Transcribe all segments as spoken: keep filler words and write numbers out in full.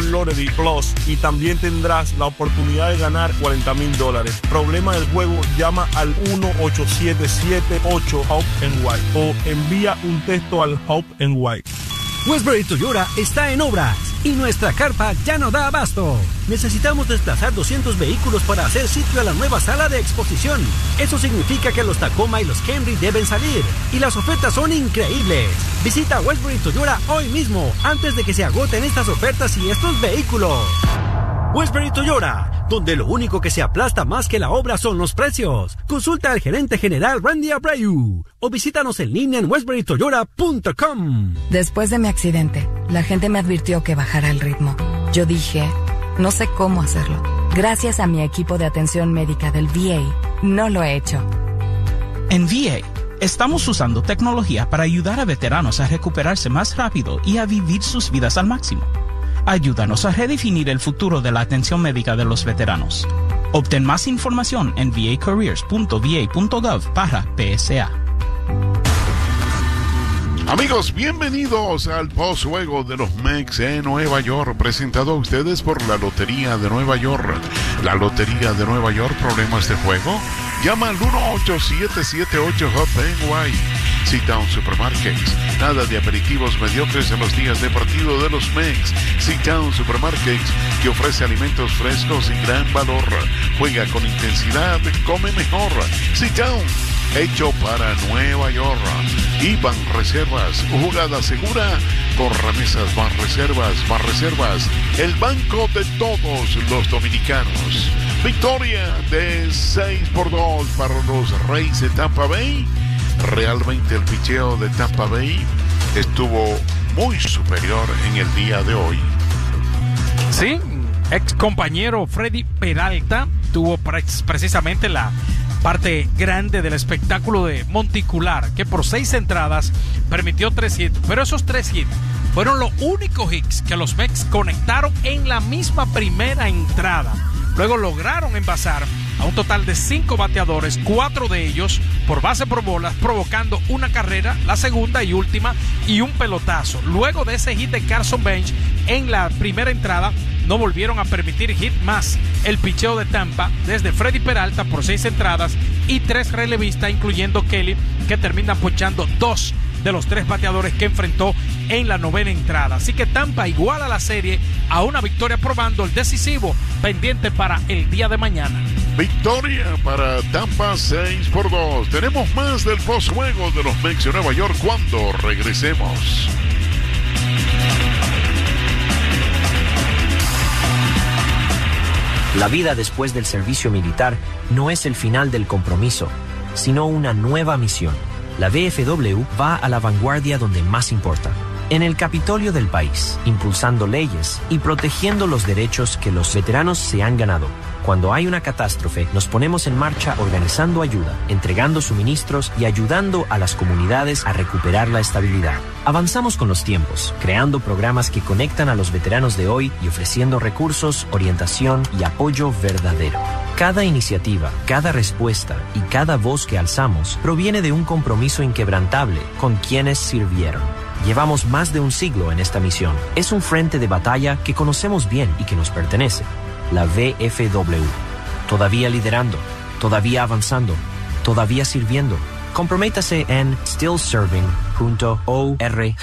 Lottery Plus y también tendrás la oportunidad de ganar cuarenta mil dólares. Problema del juego, llama al uno ocho siete siete ocho Hope N Y o envía un texto al Hope N Y. Westbury Toyota está en obras y nuestra carpa ya no da abasto. Necesitamos desplazar doscientos vehículos para hacer sitio a la nueva sala de exposición. Eso significa que los Tacoma y los Camry deben salir y las ofertas son increíbles. Visita Westbury Toyota hoy mismo antes de que se agoten estas ofertas y estos vehículos. Westbury Toyota, donde lo único que se aplasta más que la obra son los precios. Consulta al gerente general Randy Abreu o visítanos en línea en westbury toyota punto com. Después de mi accidente, la gente me advirtió que bajara el ritmo. Yo dije, no sé cómo hacerlo. Gracias a mi equipo de atención médica del V A, no lo he hecho. En V A, estamos usando tecnología para ayudar a veteranos a recuperarse más rápido y a vivir sus vidas al máximo. Ayúdanos a redefinir el futuro de la atención médica de los veteranos. Obtén más información en v a careers punto v a punto gov barra P S A. Amigos, bienvenidos al postjuego de los Mex en Nueva York, presentado a ustedes por la Lotería de Nueva York. La Lotería de Nueva York, ¿problemas de juego? Llama al uno ocho siete siete ocho Hope N Y. Sit-Down Supermarkets. Nada de aperitivos mediocres en los días de partido de los Mex. Sit-Down Supermarkets, que ofrece alimentos frescos y gran valor. Juega con intensidad, come mejor. Sit-Down, hecho para Nueva York. Y Banreservas, jugada segura con remesas Banreservas. Banreservas, el banco de todos los dominicanos. Victoria de seis por dos para los Reyes de Tampa Bay. Realmente el picheo de Tampa Bay estuvo muy superior en el día de hoy. Sí, ex compañero Freddy Peralta tuvo precisamente la parte grande del espectáculo de monticular, que por seis entradas permitió tres hits, pero esos tres hits fueron los únicos hits que los Mex conectaron en la misma primera entrada. Luego lograron envasar a un total de cinco bateadores, cuatro de ellos por base por bolas, provocando una carrera, la segunda y última, y un pelotazo. Luego de ese hit de Carson Bench en la primera entrada, no volvieron a permitir hit más. El picheo de Tampa, desde Freddy Peralta por seis entradas y tres relevistas, incluyendo Kelly, que terminan ponchando dos de los tres bateadores que enfrentó en la novena entrada. Así que Tampa iguala la serie a una victoria, probando el decisivo pendiente para el día de mañana. Victoria para Tampa seis por dos. Tenemos más del postjuego de los Mex de Nueva York cuando regresemos. La vida después del servicio militar no es el final del compromiso, sino una nueva misión. La V F W va a la vanguardia donde más importa, en el Capitolio del país, impulsando leyes y protegiendo los derechos que los veteranos se han ganado. Cuando hay una catástrofe, nos ponemos en marcha organizando ayuda, entregando suministros y ayudando a las comunidades a recuperar la estabilidad. Avanzamos con los tiempos, creando programas que conectan a los veteranos de hoy y ofreciendo recursos, orientación y apoyo verdadero. Cada iniciativa, cada respuesta y cada voz que alzamos proviene de un compromiso inquebrantable con quienes sirvieron. Llevamos más de un siglo en esta misión. Es un frente de batalla que conocemos bien y que nos pertenece. La V F W. Todavía liderando, todavía avanzando, todavía sirviendo. Comprométase en still serving punto org.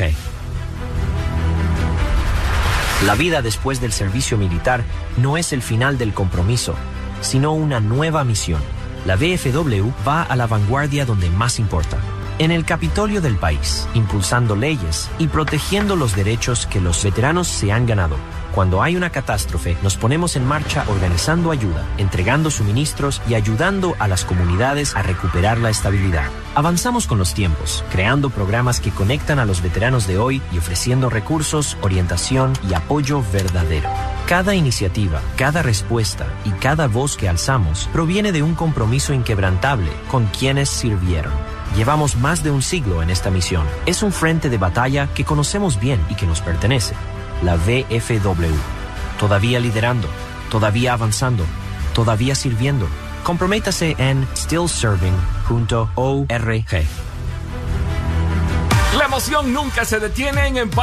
La vida después del servicio militar no es el final del compromiso, sino una nueva misión. La V F W va a la vanguardia donde más importa, en el Capitolio del país, impulsando leyes y protegiendo los derechos que los veteranos se han ganado. Cuando hay una catástrofe, nos ponemos en marcha organizando ayuda, entregando suministros y ayudando a las comunidades a recuperar la estabilidad. Avanzamos con los tiempos, creando programas que conectan a los veteranos de hoy y ofreciendo recursos, orientación y apoyo verdadero. Cada iniciativa, cada respuesta y cada voz que alzamos proviene de un compromiso inquebrantable con quienes sirvieron. Llevamos más de un siglo en esta misión. Es un frente de batalla que conocemos bien y que nos pertenece. La V F W. Todavía liderando, todavía avanzando, todavía sirviendo. Comprométase en still serving punto org. La emoción nunca se detiene en